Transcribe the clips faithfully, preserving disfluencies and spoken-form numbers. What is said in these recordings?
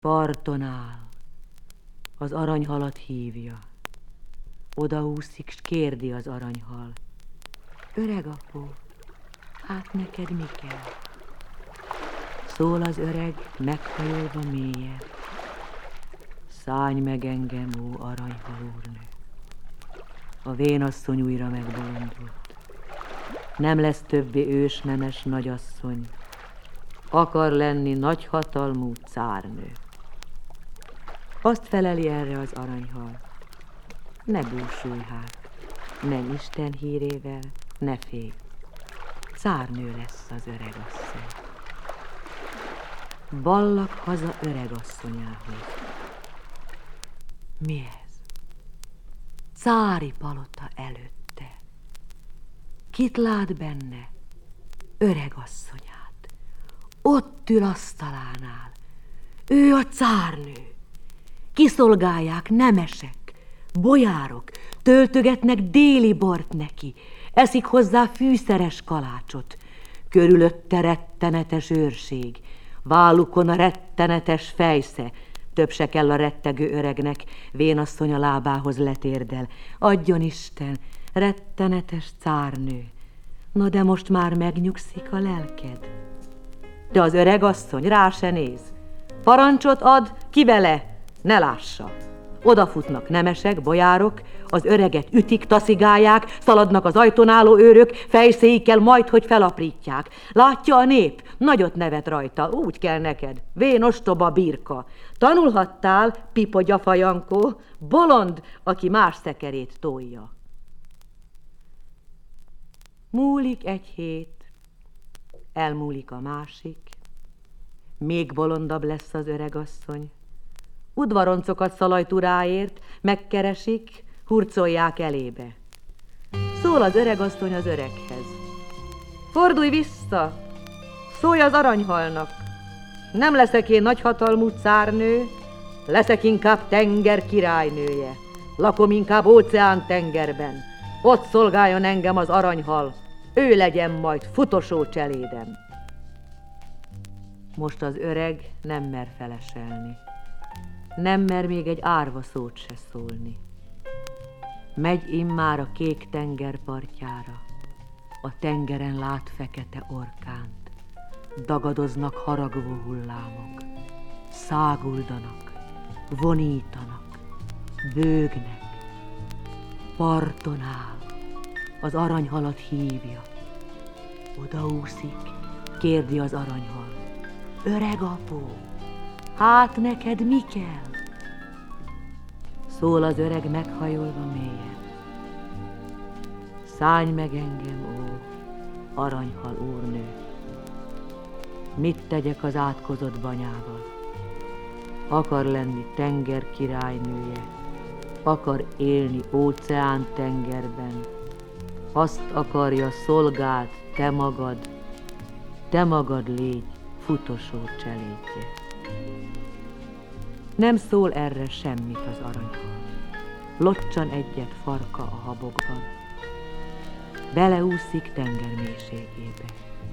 Parton áll, az aranyhalat hívja. Odaúszik, s kérdi az aranyhal. Öreg apó, hát neked mi kell? Szól az öreg, meghajolva mélyen. Szállj meg engem, ó aranyhal úrnő. A vénasszony újra megbolondult. Nem lesz többé ősnemes nagyasszony. Akar lenni nagyhatalmú cárnő. Azt feleli erre az aranyhal. Ne búsulj hát, nem Isten hírével, ne félj. Cárnő lesz az öregasszony. Ballak haza öregasszonyához. Mi ez? Cári palota előtte. Kit lát benne? Öregasszonyát. Ott ül asztalánál. Ő a cárnő. Kiszolgálják nemesek, bojárok, töltögetnek déli bort neki, eszik hozzá fűszeres kalácsot. Körülötte rettenetes őrség, vállukon a rettenetes fejsze, több se kell a rettegő öregnek, vénasszony a lábához letérdel. Adjon Isten, rettenetes cárnő, na de most már megnyugszik a lelked. De az öregasszony rá se néz. Parancsot ad, ki vele, ne lássa. Odafutnak nemesek, bojárok, az öreget ütik, taszigálják, szaladnak az ajtón álló őrök, fejszéikkel majd, hogy felaprítják. Látja a nép, nagyot nevet rajta, úgy kell neked, vén ostoba birka. Tanulhattál, pipa gyafajankó, bolond, aki más szekerét tolja. Múlik egy hét, elmúlik a másik, még bolondabb lesz az öregasszony. Udvaroncokat szalajturáért, megkeresik, hurcolják elébe. Szól az öregasszony az öreghez. Fordulj vissza, szólj az aranyhalnak. Nem leszek én nagyhatalmú cárnő, leszek inkább tenger királynője. Lakom inkább óceán tengerben. Ott szolgáljon engem az aranyhal, ő legyen majd futosó cselédem. Most az öreg nem mer feleselni. Nem mer még egy árva szót se szólni. Megy immár a kék tenger partjára, a tengeren lát fekete orkánt. Dagadoznak haragvó hullámok, száguldanak, vonítanak, bőgnek. Parton áll, az aranyhalat hívja. Odaúszik, kérdi az aranyhal. Öreg apó, hát neked mi kell? Szól az öreg meghajolva mélyen. Szállj meg engem, ó, aranyhal úrnő. Mit tegyek az átkozott banyával? Akar lenni tenger királynője, akar élni óceán tengerben. Azt akarja, szolgáld te magad, te magad légy futosó cselédje. Nem szól erre semmit az aranyhal. Locsan egyet farka a habokban. Beleúszik tenger mélységébe.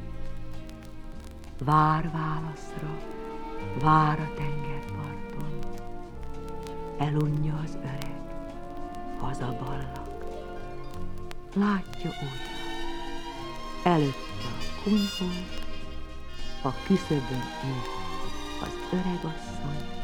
Vár válaszra, vár a tengerparton. Elunja az öreg, hazaballak. Látja újra, előtte a kunyhó, a küszöbön ül az öregasszony,